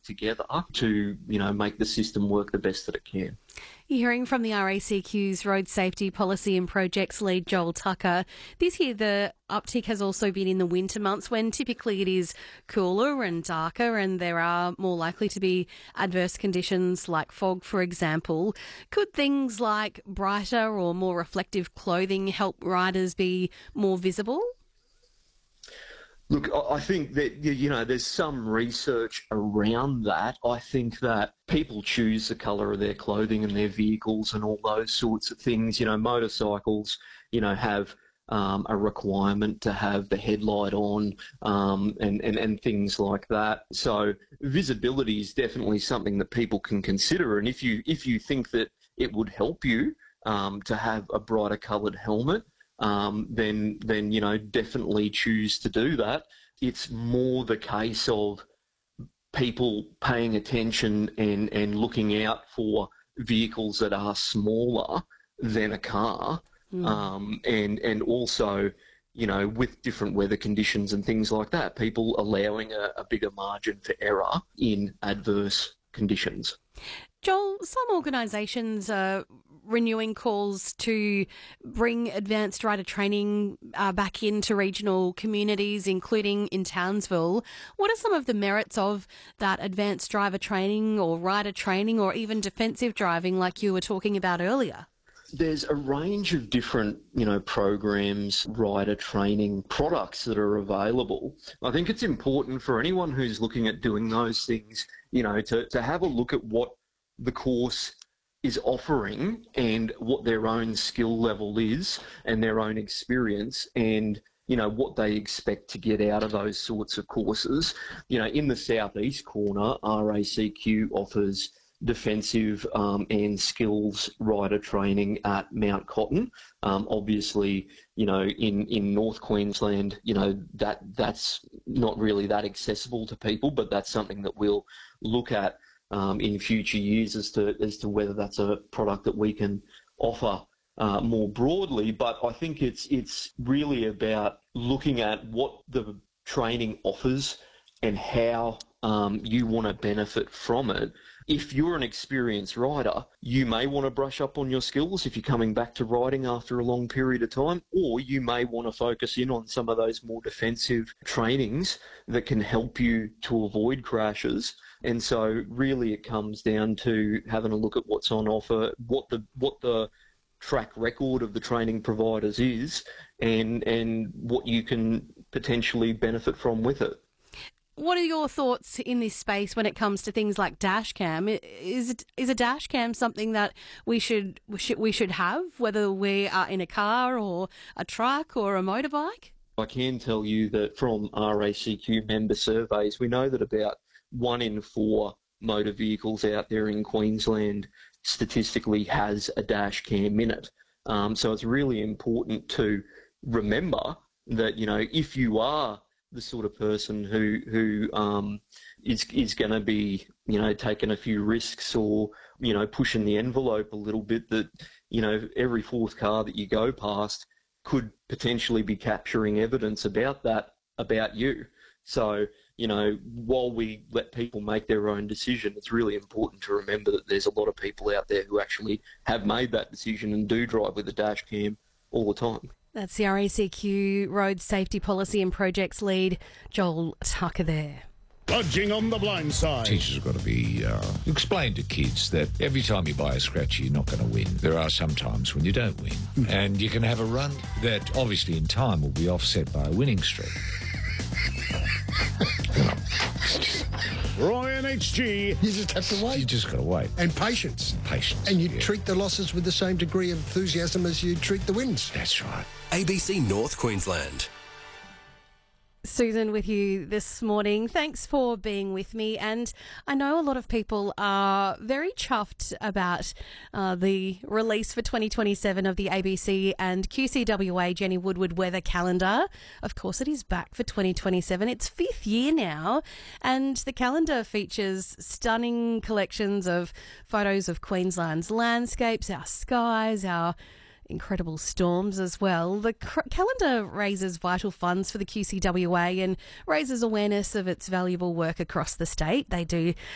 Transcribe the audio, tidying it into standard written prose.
together to, make the system work the best that it can. You're hearing from the RACQ's Road Safety Policy and Projects lead, Joel Tucker. This year, the uptick has also been in the winter months when typically it is cooler and darker and there are more likely to be adverse conditions like fog, for example. Could things like brighter or more reflective clothing help riders be more visible? Look, I think that, there's some research around that. I think that people choose the colour of their clothing and their vehicles and all those sorts of things. Motorcycles, have a requirement to have the headlight on and things like that. So visibility is definitely something that people can consider. And if you think that it would help you to have a brighter coloured helmet, then definitely choose to do that. It's more the case of people paying attention and looking out for vehicles that are smaller than a car, and also, with different weather conditions and things like that, people allowing a bigger margin for error in adverse conditions. Joel, some organisations are renewing calls to bring advanced rider training back into regional communities, including in Townsville. What are some of the merits of that advanced driver training or rider training or even defensive driving like you were talking about earlier? There's a range of different, programs, rider training products that are available. I think it's important for anyone who's looking at doing those things, to have a look at what the course is offering and what their own skill level is and their own experience and, what they expect to get out of those sorts of courses. In the southeast corner, RACQ offers defensive and skills rider training at Mount Cotton. Obviously, in North Queensland, that's not really that accessible to people, but that's something that we'll look at in future years as to whether that's a product that we can offer more broadly. But I think it's really about looking at what the training offers and how you want to benefit from it. If you're an experienced rider, you may want to brush up on your skills if you're coming back to riding after a long period of time, or you may want to focus in on some of those more defensive trainings that can help you to avoid crashes. And so really it comes down to having a look at what's on offer, what the track record of the training providers is, and what you can potentially benefit from with it. What are your thoughts in this space when it comes to things like dash cam? Is a dash cam something that we should have, whether we are in a car or a truck or a motorbike? I can tell you that from RACQ member surveys, we know that about 1 in 4 motor vehicles out there in Queensland statistically has a dash cam in it. So it's really important to remember that, if you are the sort of person who is going to be, taking a few risks or, pushing the envelope a little bit, that, every fourth car that you go past could potentially be capturing evidence about you. So, while we let people make their own decision, it's really important to remember that there's a lot of people out there who actually have made that decision and do drive with a dash cam all the time. That's the RACQ Road Safety Policy and Projects lead, Joel Tucker there. Budging on the blind side. Teachers have got to be explain to kids that every time you buy a scratcher, you're not going to win. There are some times when you don't win. And you can have a run that obviously in time will be offset by a winning streak. Roy and HG. You just have to wait. You just got to wait. And patience. Patience. And you treat the losses with the same degree of enthusiasm as you treat the wins. That's right. ABC North Queensland. Susan with you this morning. Thanks for being with me. And I know a lot of people are very chuffed about the release for 2027 of the ABC and QCWA Jenny Woodward weather calendar. Of course, it is back for 2027. It's 5th year now. And the calendar features stunning collections of photos of Queensland's landscapes, our skies, our incredible storms as well. The calendar raises vital funds for the QCWA and raises awareness of its valuable work across the state. They do